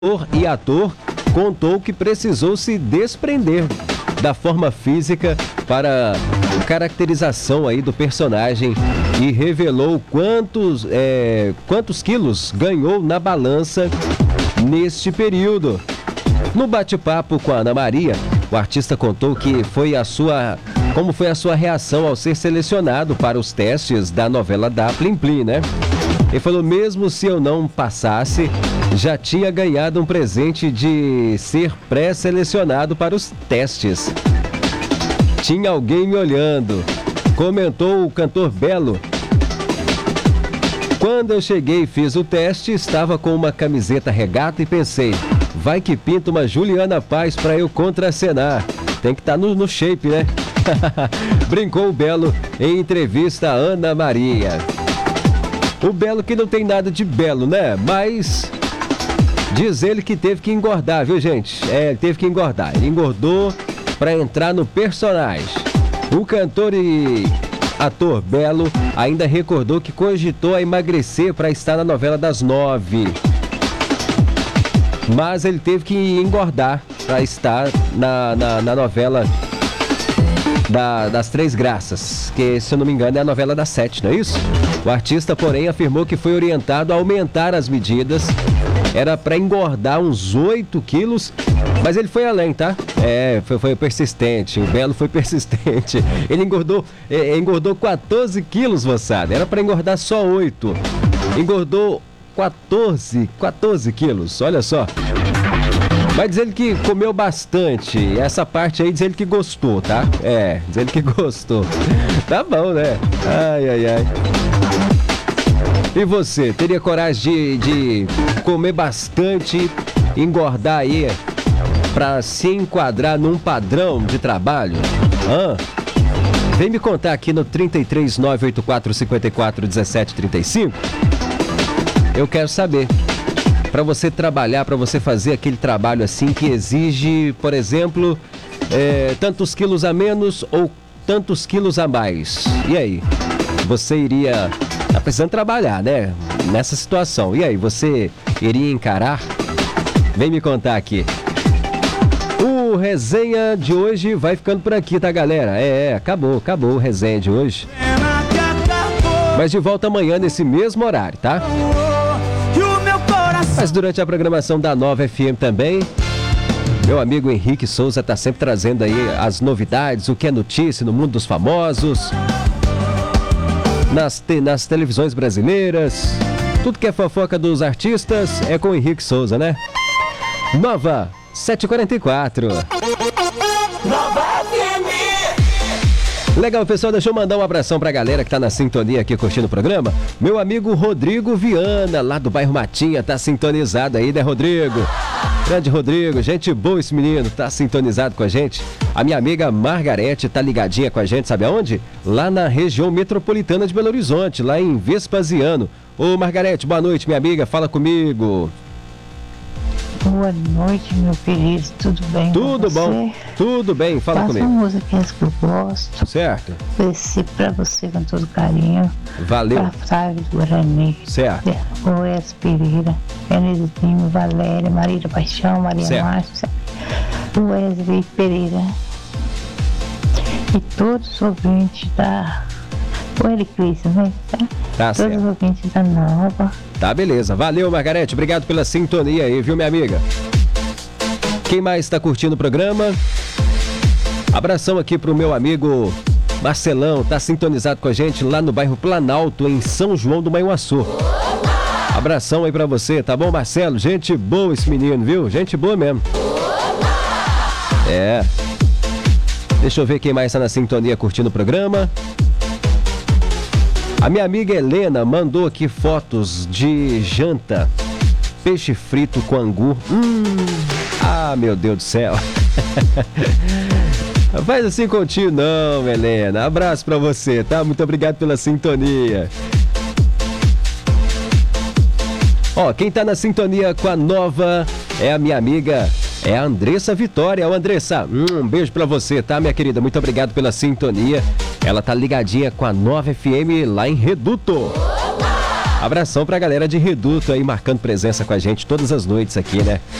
E ator contou que precisou se desprender da forma física para caracterização aí do personagem e revelou quantos quilos ganhou na balança neste período. No bate-papo com a Ana Maria, o artista contou como foi a sua reação ao ser selecionado para os testes da novela da Plim Plim, né? Ele falou, mesmo se eu não passasse, já tinha ganhado um presente de ser pré-selecionado para os testes. Tinha alguém me olhando, comentou o cantor Belo. Quando eu cheguei e fiz o teste, estava com uma camiseta regata e pensei, vai que pinta uma Juliana Paz para eu contracenar. Tem que estar no shape, né? Brincou o Belo em entrevista a Ana Maria. O Belo que não tem nada de belo, né? Mas diz ele que teve que engordar, viu, gente? Ele teve que engordar. Ele engordou para entrar no personagem. O cantor e ator Belo ainda recordou que cogitou a emagrecer para estar na novela das 9. Mas ele teve que engordar para estar na novela das Três Graças, que, se eu não me engano, é a novela das 7, não é isso? O artista, porém, afirmou que foi orientado a aumentar as medidas. Era para engordar uns 8 quilos, mas ele foi além, tá? Foi persistente, o Belo foi persistente. Ele engordou 14 quilos, moçada. Era para engordar só 8. Engordou 14 quilos, olha só. Mas diz ele que comeu bastante. Essa parte aí diz ele que gostou, tá? Diz ele que gostou. Tá bom, né? Ai. E você, teria coragem de comer bastante, engordar aí pra se enquadrar num padrão de trabalho? Vem me contar aqui no 33 984 54 17 35. Eu quero saber. Para você trabalhar, para você fazer aquele trabalho assim que exige, por exemplo, tantos quilos a menos ou tantos quilos a mais. E aí? Você iria... Tá precisando trabalhar, né? Nessa situação. E aí, você iria encarar? Vem me contar aqui. O resenha de hoje vai ficando por aqui, tá, galera? Acabou o resenha de hoje. Mas de volta amanhã nesse mesmo horário, tá? Mas durante a programação da Nova FM também, meu amigo Henrique Souza tá sempre trazendo aí as novidades, o que é notícia no mundo dos famosos, nas televisões brasileiras, tudo que é fofoca dos artistas é com o Henrique Souza, né? Nova 744. Nova FM. Legal, pessoal, deixa eu mandar um abração pra galera que tá na sintonia aqui curtindo o programa. Meu amigo Rodrigo Viana, lá do bairro Matinha, tá sintonizado aí, né, Rodrigo? Grande Rodrigo, gente boa esse menino, tá sintonizado com a gente. A minha amiga Margarete tá ligadinha com a gente, sabe aonde? Lá na região metropolitana de Belo Horizonte, lá em Vespasiano. Ô Margarete, boa noite, minha amiga, fala comigo. Boa noite, meu querido, tudo bem? Tudo bom, tudo bem, fala comigo. Faça músicas que eu gosto. Certo. Esse pra você com todo carinho. Valeu. Pra Flávio Guarani. Certo. Oés Pereira, Enezinho, Valéria, Maria da Paixão, Maria Márcia, Wesley Pereira. E todos os ouvintes da... O Cris, né? Tá certo. Todos os ouvintes da Nova. Tá, beleza. Valeu, Margarete. Obrigado pela sintonia aí, viu, minha amiga? Quem mais tá curtindo o programa? Abração aqui pro meu amigo Marcelão. Tá sintonizado com a gente lá no bairro Planalto, em São João do Manhuaçu. Abração aí pra você, tá bom, Marcelo? Gente boa esse menino, viu? Gente boa mesmo. Deixa eu ver quem mais tá na sintonia curtindo o programa. A minha amiga Helena mandou aqui fotos de janta. Peixe frito com angu. Meu Deus do céu. Faz assim contigo não, Helena. Abraço pra você, tá? Muito obrigado pela sintonia. Quem tá na sintonia com a Nova é a minha amiga... É a Andressa Vitória. Andressa, um beijo pra você, tá, minha querida? Muito obrigado pela sintonia. Ela tá ligadinha com a Nova FM lá em Reduto. Abração pra galera de Reduto aí, marcando presença com a gente todas as noites aqui, né?